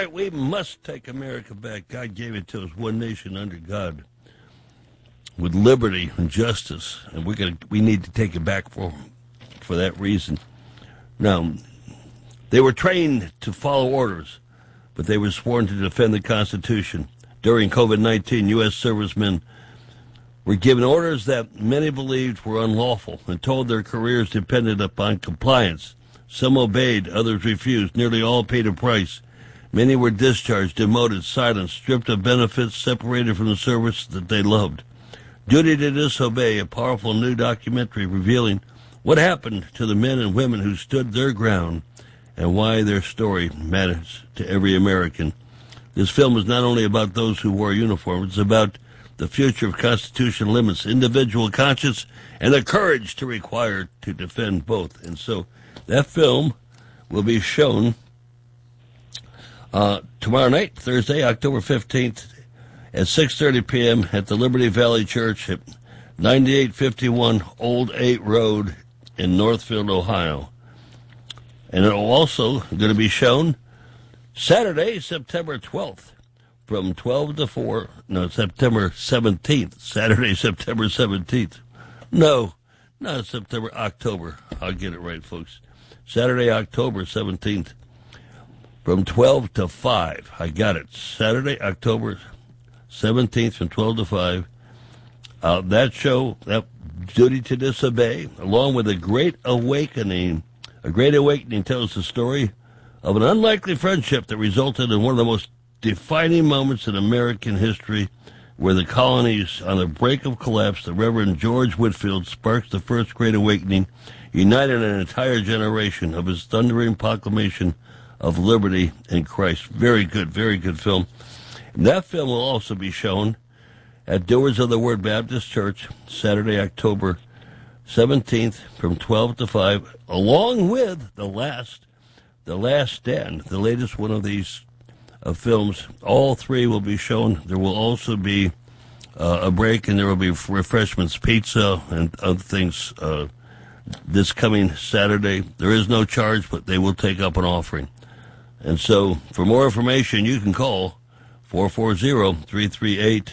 right, we must take America back. God gave it to us, one nation under God, with liberty and justice, and we need to take it back for that reason. Now, they were trained to follow orders, but they were sworn to defend the Constitution. During COVID-19, U.S. servicemen were given orders that many believed were unlawful and told their careers depended upon compliance. Some obeyed, others refused. Nearly all paid a price. Many were discharged, demoted, silenced, stripped of benefits, separated from the service that they loved. Duty to Disobey, a powerful new documentary revealing what happened to the men and women who stood their ground and why their story matters to every American. This film is not only about those who wore uniforms, it's about the future of constitutional limits, individual conscience, and the courage to require to defend both. And so that film will be shown tomorrow night, Thursday, October 15th, at 6:30 p.m. at the Liberty Valley Church at 9851 Old 8 Road in Northfield, Ohio. And it will also going to be shown Saturday, September 12th, from 12 to 4, no, September 17th, Saturday, September 17th. No, not September, October. I'll get it right, folks. Saturday, October 17th, from 12 to 5. I got it. Saturday, October 17th, from 12 to 5. That show, that Duty to Disobey, along with A Great Awakening. A Great Awakening tells the story of an unlikely friendship that resulted in one of the most defining moments in American history, where the colonies on the brink of collapse. The Reverend George Whitefield sparks the first Great Awakening, united an entire generation of his thundering proclamation of liberty in Christ. Very good film. And that film will also be shown at Doers of the Word Baptist Church, Saturday, October 17th, from 12 to 5, along with The Last Stand, the latest one of these films. All three will be shown. There will also be a break, and there will be refreshments, pizza, and other things this coming Saturday. There is no charge, but they will take up an offering. And so, for more information, you can call 440-338-1367.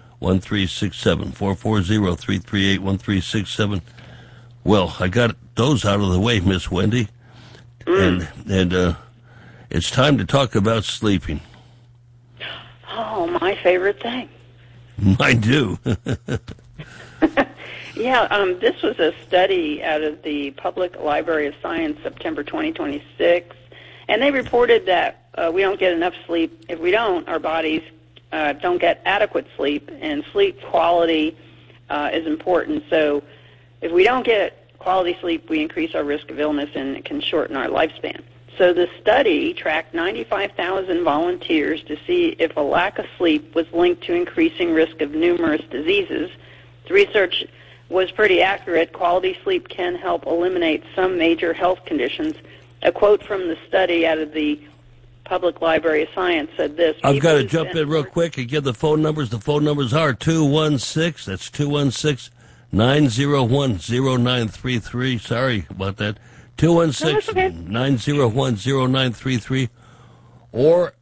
440-338-1367. Well, I got those out of the way, Miss Wendy. And it's time to talk about sleeping. Oh, my favorite thing. Mine too. Yeah, this was a study out of the Public Library of Science, September 2026, and they reported that we don't get enough sleep. If we don't, our bodies don't get adequate sleep, and sleep quality is important. So if we don't get quality sleep, we increase our risk of illness, and it can shorten our lifespan. So the study tracked 95,000 volunteers to see if a lack of sleep was linked to increasing risk of numerous diseases. The research was pretty accurate. Quality sleep can help eliminate some major health conditions. A quote from the study out of the Public Library of Science said this. I've got to jump in real quick and give the phone numbers. The phone numbers are 216, that's 216-901-0933. Sorry about that. 216-901-0933 or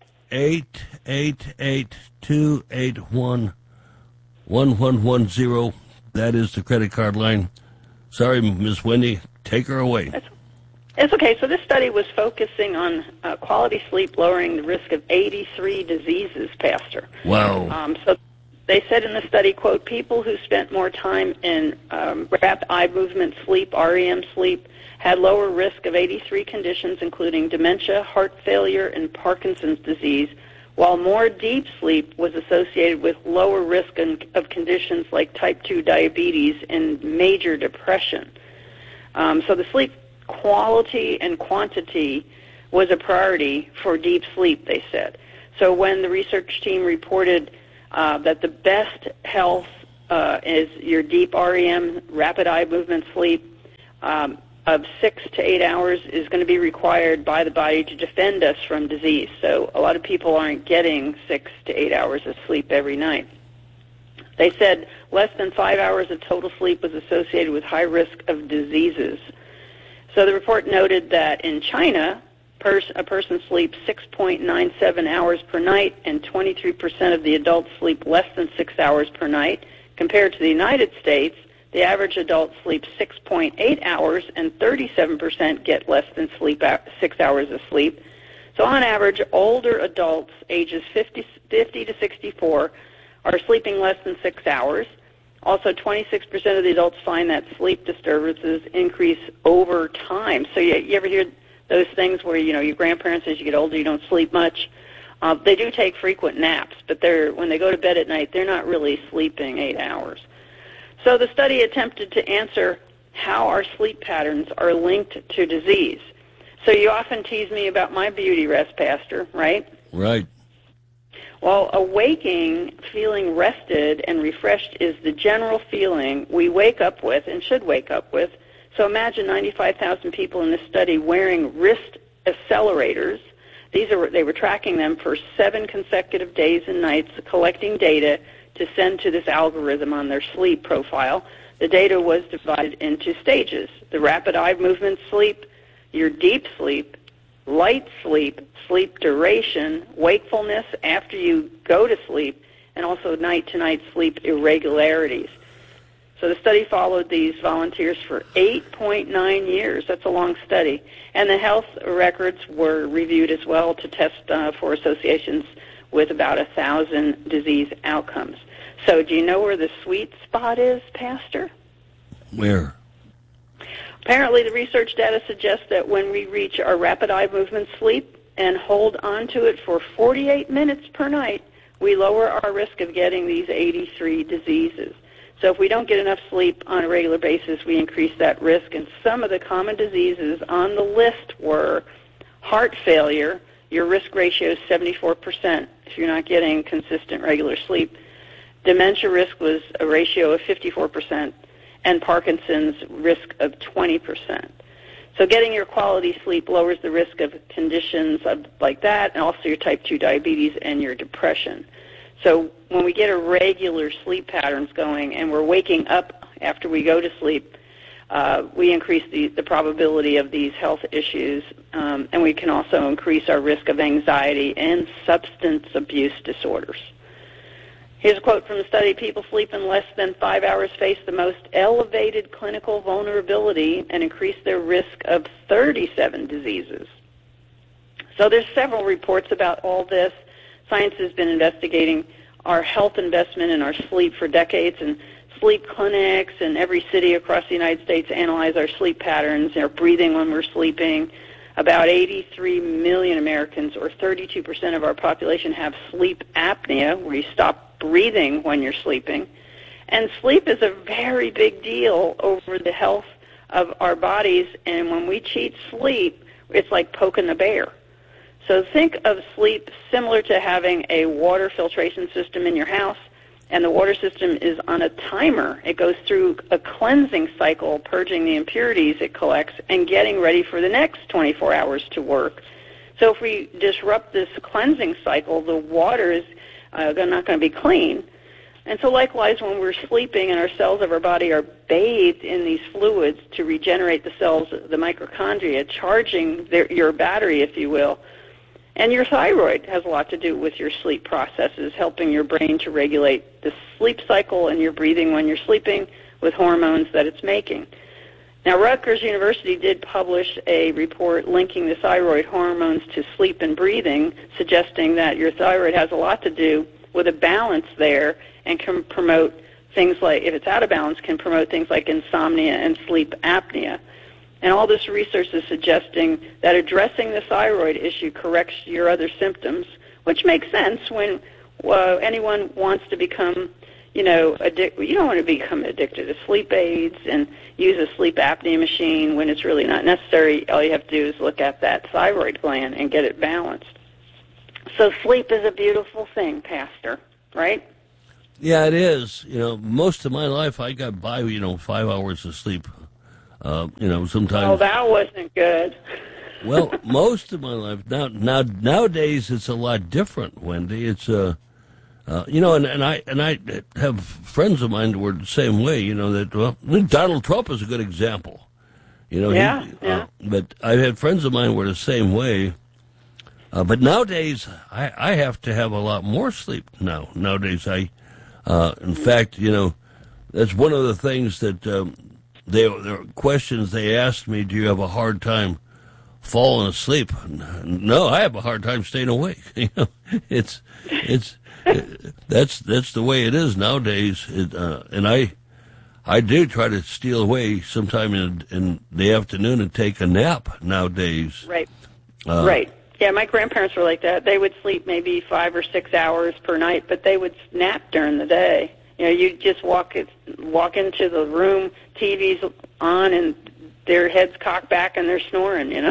888-281-1110. That is the credit card line. Sorry, Ms. Wendy, take her away. It's okay. So this study was focusing on quality sleep lowering the risk of 83 diseases, Pastor. Wow. So they said in the study, quote, people who spent more time in rapid eye movement sleep, REM sleep, had lower risk of 83 conditions, including dementia, heart failure, and Parkinson's disease, while more deep sleep was associated with lower risk of conditions like type 2 diabetes and major depression. So the sleep quality and quantity was a priority for deep sleep, they said. So when the research team reported that the best health is your deep REM, rapid eye movement sleep, of 6 to 8 hours is going to be required by the body to defend us from disease. So a lot of people aren't getting 6 to 8 hours of sleep every night. They said less than 5 hours of total sleep was associated with high risk of diseases. So the report noted that in China, A person sleeps 6.97 hours per night, and 23% of the adults sleep less than 6 hours per night. Compared to the United States, the average adult sleeps 6.8 hours, and 37% get less than 6 hours of sleep. So on average, older adults ages 50 to 64 are sleeping less than 6 hours. Also, 26% of the adults find that sleep disturbances increase over time. So you ever hear those things where, your grandparents, as you get older, you don't sleep much? They do take frequent naps, but when they go to bed at night, they're not really sleeping 8 hours. So the study attempted to answer how our sleep patterns are linked to disease. So you often tease me about my beauty rest, Pastor, right? Right. Well, awaking, feeling rested and refreshed is the general feeling we wake up with and should wake up with. So imagine 95,000 people in this study wearing wrist accelerators. They were tracking them for 7 consecutive days and nights, collecting data to send to this algorithm on their sleep profile. The data was divided into stages: the rapid eye movement sleep, your deep sleep, light sleep, sleep duration, wakefulness after you go to sleep, and also night-to-night sleep irregularities. So the study followed these volunteers for 8.9 years. That's a long study. And the health records were reviewed as well to test for associations with about 1,000 disease outcomes. So do you know where the sweet spot is, Pastor? Where? Apparently, the research data suggests that when we reach our rapid eye movement sleep and hold on to it for 48 minutes per night, we lower our risk of getting these 83 diseases. So if we don't get enough sleep on a regular basis, we increase that risk. And some of the common diseases on the list were heart failure. Your risk ratio is 74% if you're not getting consistent regular sleep. Dementia risk was a ratio of 54%, and Parkinson's risk of 20%. So getting your quality sleep lowers the risk of conditions like that, and also your type 2 diabetes and your depression. So when we get a regular sleep patterns going and we're waking up after we go to sleep, we increase the probability of these health issues, and we can also increase our risk of anxiety and substance abuse disorders. Here's a quote from the study: people sleeping less than 5 hours face the most elevated clinical vulnerability and increase their risk of 37 diseases. So there's several reports about all this. Science has been investigating our health investment in our sleep for decades, and sleep clinics in every city across the United States analyze our sleep patterns, our breathing when we're sleeping. About 83 million Americans, or 32% of our population, have sleep apnea, where you stop breathing when you're sleeping. And sleep is a very big deal over the health of our bodies, and when we cheat sleep, it's like poking the bear. So think of sleep similar to having a water filtration system in your house, and the water system is on a timer. It goes through a cleansing cycle, purging the impurities it collects and getting ready for the next 24 hours to work. So if we disrupt this cleansing cycle, the water is not going to be clean. And so likewise, when we're sleeping and our cells of our body are bathed in these fluids to regenerate the cells, the mitochondria, charging your battery, if you will. And your thyroid has a lot to do with your sleep processes, helping your brain to regulate the sleep cycle and your breathing when you're sleeping with hormones that it's making. Now, Rutgers University did publish a report linking the thyroid hormones to sleep and breathing, suggesting that your thyroid has a lot to do with a balance there and can promote things like, if it's out of balance, can promote things like insomnia and sleep apnea. And all this research is suggesting that addressing the thyroid issue corrects your other symptoms, which makes sense when anyone wants to become, addicted. You don't want to become addicted to sleep aids and use a sleep apnea machine when it's really not necessary. All you have to do is look at that thyroid gland and get it balanced. So sleep is a beautiful thing, Pastor, right? Yeah, it is. Most of my life I got by, 5 hours of sleep. Sometimes. Oh, that wasn't good. Well, most of my life nowadays it's a lot different, Wendy. It's and I have friends of mine who were the same way. Donald Trump is a good example. You know, Yeah. But I've had friends of mine who were the same way. But nowadays, I have to have a lot more sleep now. Nowadays, in fact, you know, that's one of the things that the questions they asked me. Do you have a hard time falling asleep? No, I have a hard time staying awake. You know, that's the way it is nowadays. And I do try to steal away sometime in the afternoon and take a nap nowadays. Right. Right. Yeah, my grandparents were like that. They would sleep maybe 5 or 6 hours per night, but they would nap during the day. You know, you just walk into the room, TV's on, and their heads cocked back and they're snoring. You know,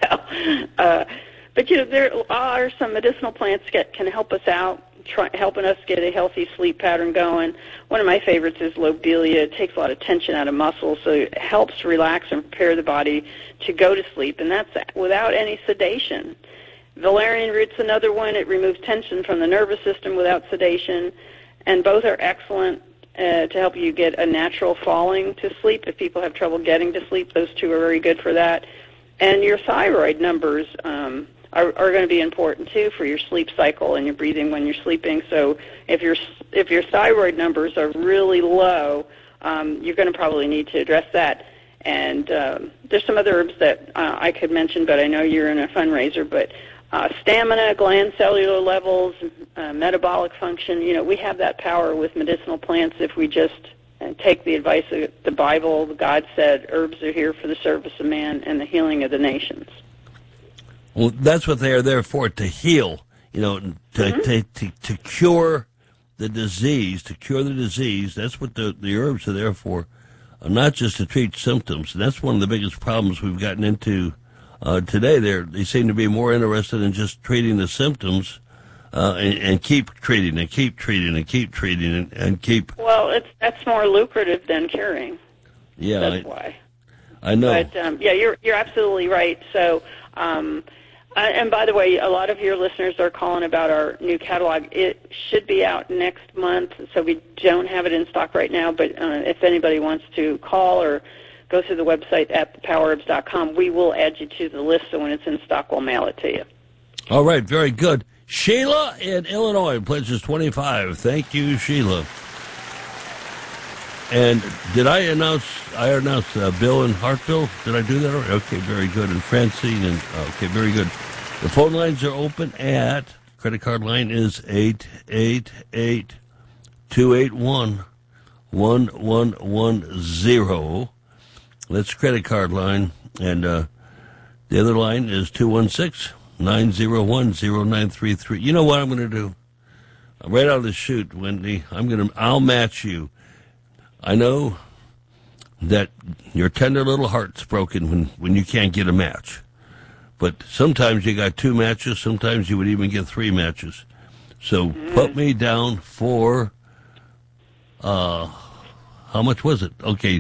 but you know, there are some medicinal plants that can help us out, helping us get a healthy sleep pattern going. One of my favorites is lobelia. It takes a lot of tension out of muscles, so it helps relax and prepare the body to go to sleep, and that's without any sedation. Valerian root's another one. It removes tension from the nervous system without sedation, and both are excellent to help you get a natural falling to sleep. If people have trouble getting to sleep, those two are very good for that. And your thyroid numbers are going to be important too for your sleep cycle and your breathing when you're sleeping. So if your thyroid numbers are really low, you're going to probably need to address that. And there's some other herbs that I could mention, but I know you're in a fundraiser. But stamina, gland cellular levels, metabolic function, you know, we have that power with medicinal plants if we just take the advice of the Bible. God said herbs are here for the service of man and the healing of the nations. Well, that's what they are there for, to heal, you know, to cure the disease, That's what the herbs are there for, not just to treat symptoms. And that's one of the biggest problems we've gotten into today. They seem to be more interested in just treating the symptoms and keep treating and keep treating and keep treating and keep. Well, that's more lucrative than curing. Yeah, that's why. I know. But yeah, you're absolutely right. So. And by the way, a lot of your listeners are calling about our new catalog. It should be out next month, so we don't have it in stock right now. But if anybody wants to call or go through the website at thepowerherbs.com, we will add you to the list, so when it's in stock, we'll mail it to you. All right, very good. Sheila in Illinois pledges $25. Thank you, Sheila. And did I announce Bill in Hartville? Did I do that already? Okay, very good. And Francine, okay, very good. The phone lines are open at, credit card line is 888-281-1110. That's credit card line. And the other line is 216-901-0933. You know what I'm going to do? Right out of the chute, Wendy, I'll match you. I know that your tender little heart's broken when you can't get a match. But sometimes you got 2 matches, sometimes you would even get 3 matches. So put me down for, how much was it? Okay,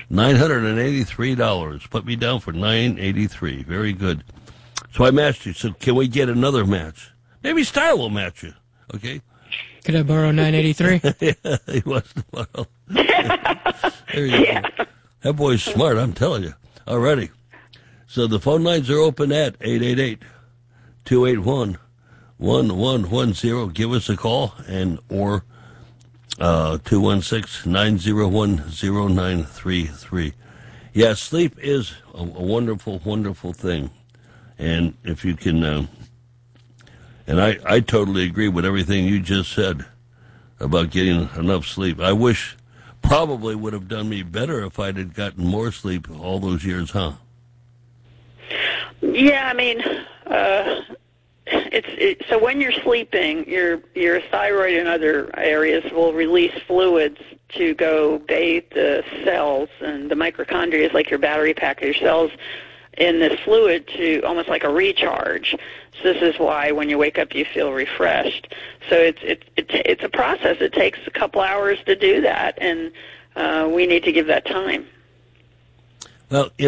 $983. Put me down for $983. Very good. So I matched you. So can we get another match? Maybe Style will match you. Okay? Could I borrow $983? Yeah, he wants to borrow. There you go. That boy's smart, I'm telling you. Alrighty. So the phone lines are open at 888-281-1110. Give us a call or 216-901-0933. Yeah, sleep is a wonderful, wonderful thing. And if you can, and I totally agree with everything you just said about getting enough sleep. I wish probably would have done me better if I'd had gotten more sleep all those years, huh? Yeah, I mean, so when you're sleeping, your thyroid and other areas will release fluids to go bathe the cells, and the mitochondria is like your battery pack of your cells in this fluid to almost like a recharge. So this is why when you wake up you feel refreshed. So it's a process. It takes a couple hours to do that, and we need to give that time. Well,